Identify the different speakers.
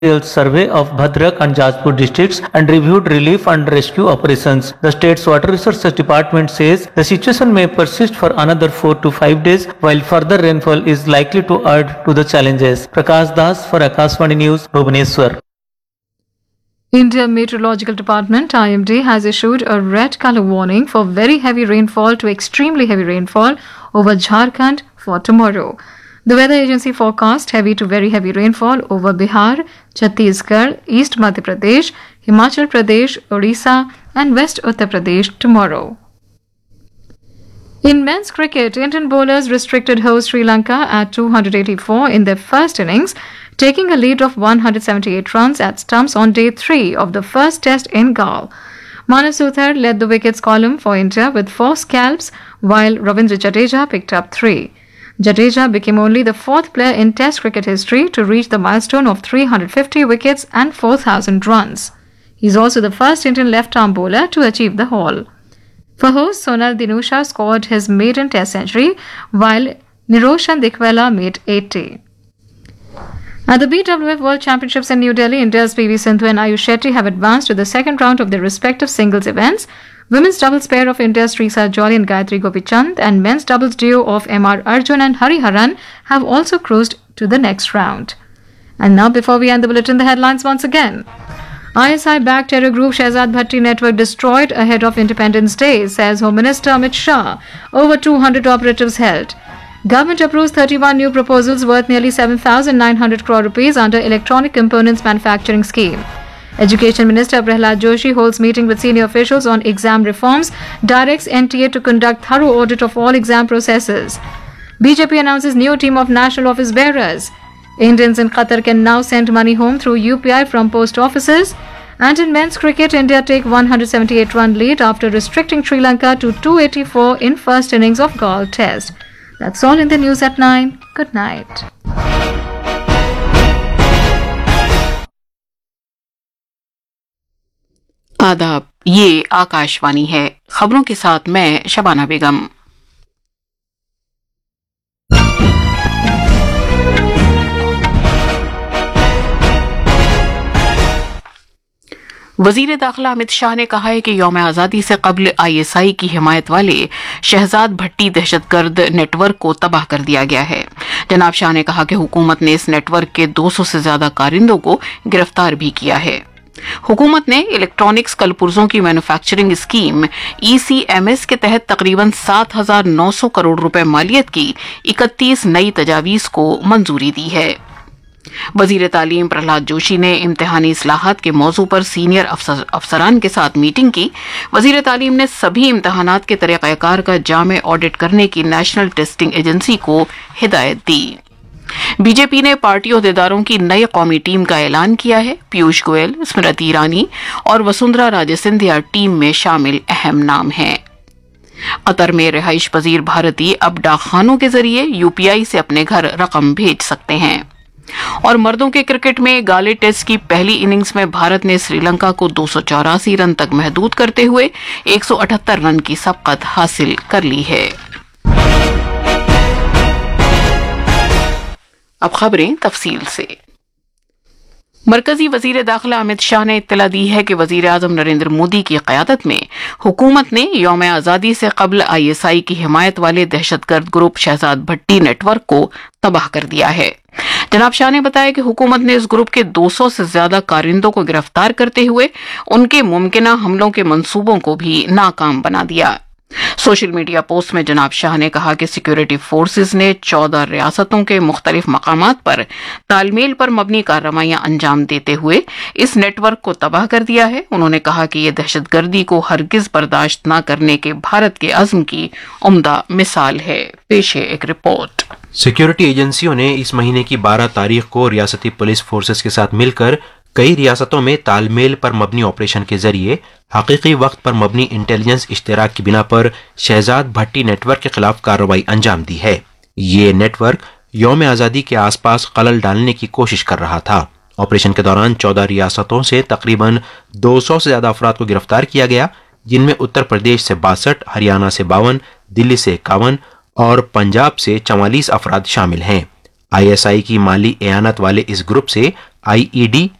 Speaker 1: survey of Bhadrak and Jajpur districts and reviewed relief and rescue operations. The state's water resources department says the situation may persist for another 4 to 5 days while further rainfall is likely to add to the challenges. Prakash Das for Akashvani News, Bhubaneswar.
Speaker 2: India Meteorological Department IMD has issued a red color warning for very heavy rainfall to extremely heavy rainfall over Jharkhand for tomorrow. The weather agency forecast heavy to very heavy rainfall over Bihar, Chhattisgarh, East Madhya Pradesh, Himachal Pradesh, Odisha and West Uttar Pradesh tomorrow. In men's cricket, Indian bowlers restricted host Sri Lanka at 284 in their first innings, taking a lead of 178 runs at stumps on day 3 of the first test in Galle. Manav Suthar led the wickets column for India with 4 scalps, while Ravindra Jadeja picked up 3. Jadeja became only the 4th player in Test cricket history to reach the milestone of 350 wickets and 4,000 runs. He is also the first Indian left-arm bowler to achieve the haul. For host, Sonal Dinusha scored his maiden Test century, while Niroshan Dikwela made 80. At the BWF World Championships in New Delhi, India's PV Sindhu and Ayush Shetty have advanced to the second round of their respective singles events. Women's doubles pair of India's Trisa Jolly and Gayatri Gopichand and men's doubles duo of MR Arjun and Hariharan have also cruised to the next round. And now, before we end the bulletin, the headlines once again. ISI-backed terror group Shehzad Bhatti network destroyed ahead of Independence Day, says Home Minister Amit Shah. Over 200 operatives held. Government approves 31 new proposals worth nearly 7,900 crore rupees under Electronic Components Manufacturing Scheme. Education Minister Prahlad Joshi holds meeting with senior officials on exam reforms, directs NTA to conduct thorough audit of all exam processes. BJP announces new team of national office bearers. Indians in Qatar can now send money home through UPI from post offices. And in men's cricket, India take 178-run lead after restricting Sri Lanka to 284 in first innings of Galle Test. That's all in the news at 9. Good night.
Speaker 3: आदाब, ये आकाशवाणी है। खबरों के साथ मैं शबाना बेगम। वजीर दाखिला अमित शाह ने कहा है कि यौम आज़ादी से कबल ISI की हिमायत वाले शहजाद भट्टी दहशतगर्द नेटवर्क को तबाह कर दिया गया है। जनाब शाह ने कहा कि हुकूमत ने इस नेटवर्क के 200 से ज्यादा कारिंदों को गिरफ्तार भी किया है। हुकूमत ने इलेक्ट्रॉनिक्स कलपुर्जों की मैन्युफैक्चरिंग स्कीम ECMS के तहत तकरीबन 7,900 करोड़ रुपए मालियत की 31 नई तजावीज को मंजूरी दी है। वजीर तालीम प्रहलाद जोशी ने इम्तिहानी इस्लाहात के मौजू पर सीनियर अफसरान के साथ मीटिंग की। वजीर तालीम ने सभी इम्तिहानात के तरीक़ाकार का जामे ऑडिट करने की नेशनल टेस्टिंग एजेंसी को हिदायत दी। बीजेपी ने पार्टी अहदेदारों की नई कौमी टीम का ऐलान किया है। पीयूष गोयल, स्मृति ईरानी और वसुंधरा राजे सिंधिया टीम में शामिल अहम नाम हैं। कतर में रिहाइश पजीर भारतीय अब डाकखानों के जरिए UPI से अपने घर रकम भेज सकते हैं। और मर्दों के क्रिकेट में गाले टेस्ट की पहली इनिंग्स में भारत ने श्रीलंका को 284 रन तक महदूद करते हुए 178 रन की सबकत हासिल कर ली है। अब खबरें तफसील से। मरकजी वजीर दाखिला अमित शाह ने इत्तला दी है कि वजीर आजम नरेंद्र मोदी की क़यादत में हुकूमत ने यौम आज़ादी से कबल ISI की हिमायत वाले दहशतगर्द ग्रुप शहजाद भट्टी नेटवर्क को तबाह कर दिया है। जनाब शाह ने बताया कि हुकूमत ने इस ग्रुप के 200 से ज्यादा कारिंदों को गिरफ्तार करते हुए उनके मुमकिना हमलों के मंसूबों को भी नाकाम बना दिया। सोशल मीडिया पोस्ट में जनाब शाह ने कहा कि सिक्योरिटी फोर्सेस ने 14 रियासतों के मुख्तलिफ मकामात पर तालमेल पर मबनी कार्रवाइयां अंजाम देते हुए इस नेटवर्क को तबाह कर दिया है। उन्होंने कहा कि यह दहशतगर्दी को हरगिज बर्दाश्त न करने के भारत के अज़्म की उम्दा मिसाल है। पेश है एक रिपोर्ट।
Speaker 4: सिक्योरिटी एजेंसियों ने इस महीने की 12 तारीख को रियासती पुलिस फोर्सेस के साथ मिलकर कई रियासतों में तालमेल पर मबनी ऑपरेशन के जरिए हकीकी वक्त पर मबनी इंटेलिजेंस इश्तराक की बिना पर शहजाद भट्टी नेटवर्क के खिलाफ कार्रवाई अंजाम दी है। ये नेटवर्क यौम आज़ादी के आसपास खलल डालने की कोशिश कर रहा था। ऑपरेशन के दौरान 14 रियासतों से तकरीबन 200 से ज्यादा अफराद को गिरफ्तार किया गया, जिनमें उत्तर प्रदेश से 62, हरियाणा से 52, दिल्ली से 51 और पंजाब से 44 अफराद शामिल हैं। ISI کی مالی اعانت والے اس گروپ سے IED